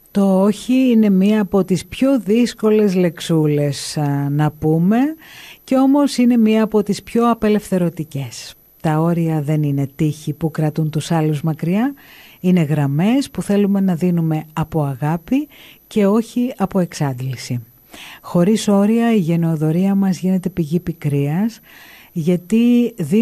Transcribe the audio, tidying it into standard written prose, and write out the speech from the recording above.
Το όχι είναι μία από τις πιο δύσκολες λεξούλες να πούμε και όμως είναι μία από τις πιο απελευθερωτικές. Τα όρια δεν είναι τείχη που κρατούν τους άλλους μακριά, είναι γραμμές που θέλουμε να δίνουμε από αγάπη και όχι από εξάντληση. Χωρίς όρια η γενεοδορία μας γίνεται πηγή πικρίας, γιατί